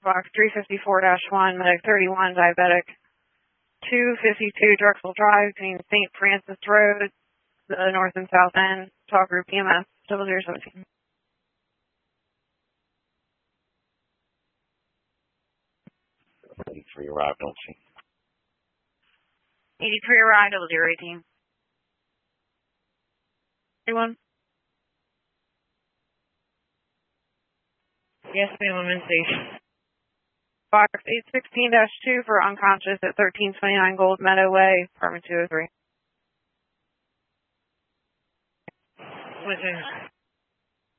Box 354-1, medic 31, diabetic 252 Drexel Drive between St. Francis Road, the north and south end. Talk group EMS 0017. 83 arrived, don't see. 83 arrived, 0018. 31. Yes, ma'am, I'm in safe. Box 816-2 for unconscious at 1329 Gold Meadow Way, apartment 203. What's in?